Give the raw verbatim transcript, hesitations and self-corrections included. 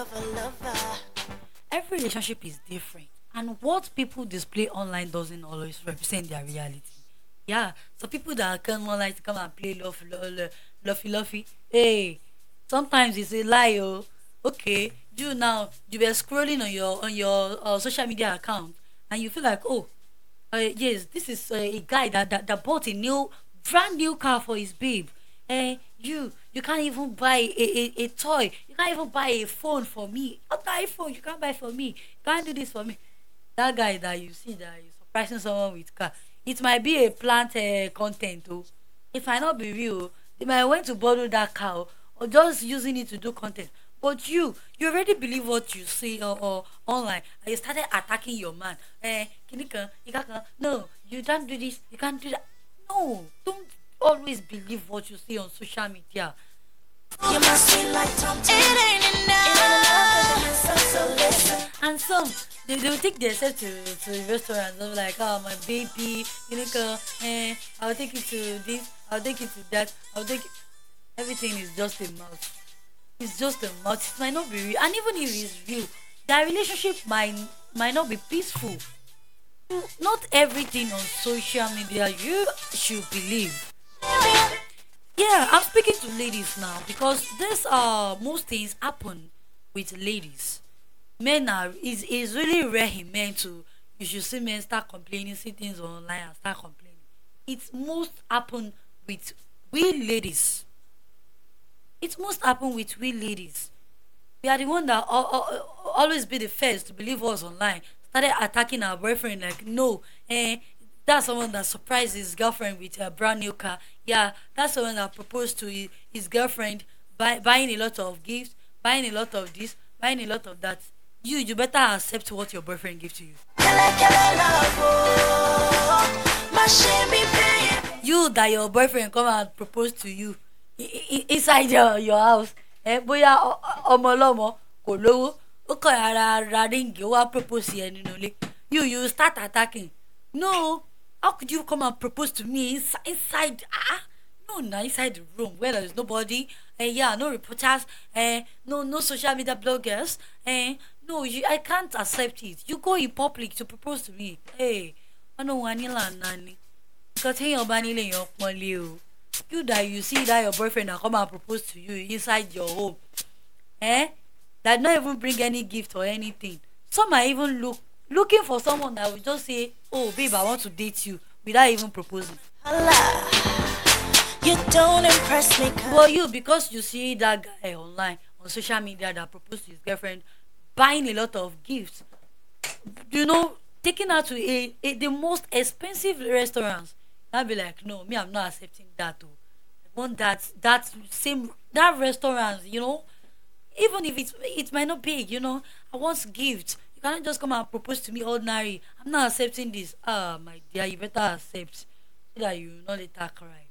Every relationship is different, and what people display online doesn't always represent their reality. Yeah, so people that come online to come and play love, love, lovey, lovey. Hey, sometimes it's a lie. Oh, okay. You now you were scrolling on your on your uh, social media account, and you feel like, oh, uh, yes, this is uh, a guy that, that that bought a new brand new car for his babe. Eh, you you can't even buy a, a, a toy. You can't even buy a phone for me. Not the iPhone. You can't buy for me. You can't do this for me. That guy that you see that is surprising someone with car. It might be a plant uh, content. Oh, it might not be real. They might want to borrow that car, oh, or just using it to do content. But you, you already believe what you see or, or online, and you started attacking your man. Eh, kinika, ikaka. No, you can't do this. You can't do that. No, don't always believe what you see on social media. You must feel like Tom Tom. It ain't enough. And some they, they will take themselves to, to the restaurant. They'll be like, oh my baby, you know, go, eh, I'll take you to this, I'll take you to that, I'll take it. Everything is just a mouth. It's just a mouth. It might not be real. And even if it's real, their relationship might might not be peaceful. Not everything on social media you should believe. Yeah, I'm speaking to ladies now because this uh most things happen with ladies. Men are is is really rare in men to you should see men start complaining, see things online and start complaining. It's most happen with we ladies. It must happen with we ladies. We are the one that al- al- always be the first to believe us online. Started attacking our boyfriend like no, eh, that's someone that surprised his girlfriend with a brand new car. Yeah, that's someone that proposed to his, his girlfriend, buy, buying a lot of gifts, buying a lot of this, buying a lot of that. You, you better accept what your boyfriend gives to you. You that your boyfriend come and propose to you i- i- inside your, your house. Eh, bóyá ọ- ọ- ọmọ ọlọ́mọ kò lówó, ó kàn ara ra ríǹgì, ó wá propose yẹn nínú ilé. You, you start attacking. No, how could you come and propose to me inside? inside ah, no, not inside the room where there is nobody. Eh, yeah, no reporters. Eh, no, no social media bloggers. Eh, no, you, I can't accept it. You go in public to propose to me. Hey, I don't want nani. Because hey, your bani le your money. You that you see that your boyfriend that come and propose to you inside your home. Eh? That not even bring any gift or anything. Some are even look looking for someone that will just say, "Oh, babe, I want to date you," without even proposing. You don't impress me. Well, you because you see that guy online on social media that proposed to his girlfriend, buying a lot of gifts. You know, taking her to a, a the most expensive restaurants. I'll be like, no, me, I'm not accepting that. Too. I want that that same that restaurant. You know, even if it's it might not big, you know, I want gifts. You cannot just come and propose to me ordinary. I'm not accepting this. Ah, my dear, you better accept so that you will not let her cry.